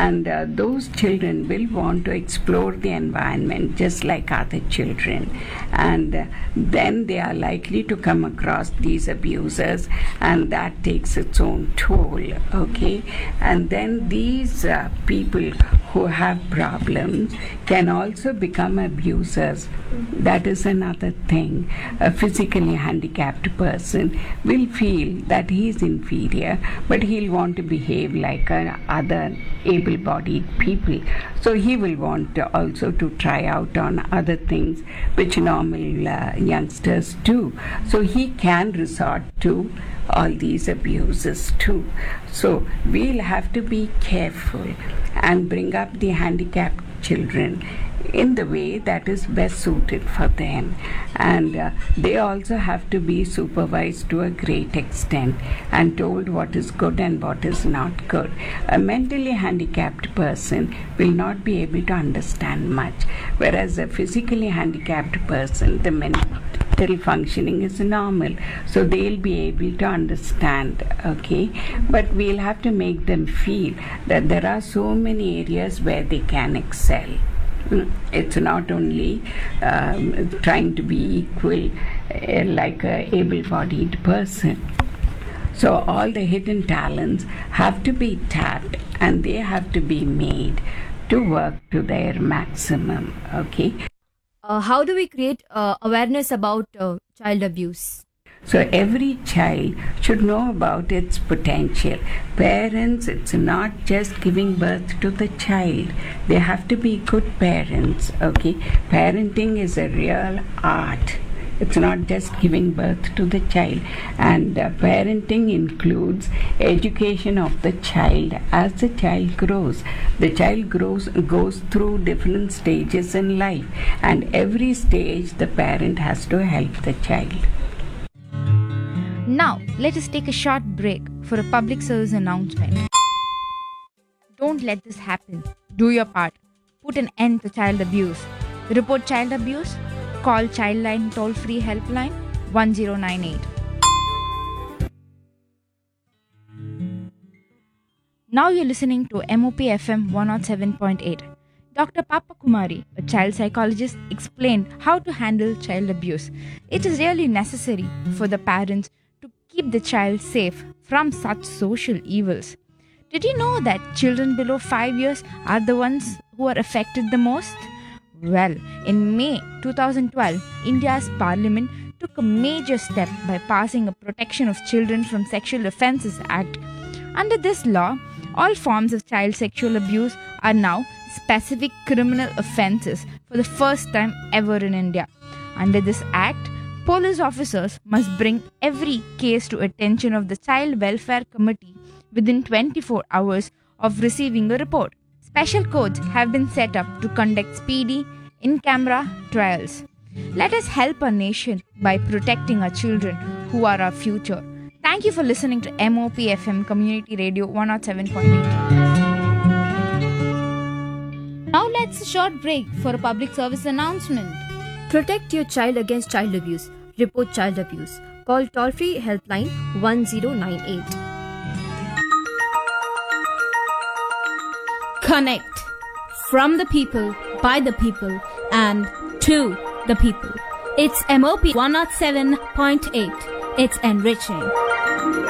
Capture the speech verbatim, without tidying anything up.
and uh, those children will want to explore the environment just like other children, and uh, then they are likely to come across these abusers, and that takes its own toll. Okay, and then these uh, people who have problems can also become abusers. That is another thing. A physically handicapped person will feel that he is inferior, but he'll want to behave like uh, other able-bodied people. So he will want to also to try out on other things which normal uh, youngsters do. So he can resort to all these abuses too. So we'll have to be careful and bring up the handicapped children in the way that is best suited for them, and uh, they also have to be supervised to a great extent and told what is good and what is not good. A mentally handicapped person will not be able to understand much, whereas a physically handicapped person, the mental functioning is normal, so they'll be able to understand. Okay, but we'll have to make them feel that there are so many areas where they can excel. It's not only um, trying to be equal uh, like a able-bodied person. So all the hidden talents have to be tapped, and they have to be made to work to their maximum. Okay. Uh, how do we create uh, awareness about uh, child abuse? So every child should know about its potential. Parents, it's not just giving birth to the child. They have to be good parents, okay? Parenting is a real art. It's not just giving birth to the child. And uh, parenting includes education of the child as the child grows. The child grows, goes through different stages in life, and every stage the parent has to help the child. Now, let us take a short break for a public service announcement. Don't let this happen. Do your part. Put an end to child abuse. Report child abuse? Call Childline toll-free helpline one zero nine eight. Now you're listening to M O P F M one oh seven point eight. Doctor Papa Kumari, a child psychologist, explained how to handle child abuse. It is really necessary for the parents to keep the child safe from such social evils. Did you know that children below five years are the ones who are affected the most? Well, in May twenty twelve, India's parliament took a major step by passing a Protection of Children from Sexual Offences Act. Under this law, all forms of child sexual abuse are now specific criminal offences for the first time ever in India. Under this act, police officers must bring every case to attention of the Child Welfare Committee within twenty-four hours of receiving a report. Special courts have been set up to conduct speedy, in-camera trials. Let us help our nation by protecting our children who are our future. Thank you for listening to M O P F M Community Radio one oh seven point eight. Now let's a short break for a public service announcement. Protect your child against child abuse. Report child abuse. Call toll-free helpline one zero nine eight. Connect. From the people, by the people, and to the people. It's M O P one oh seven point eight. It's enriching.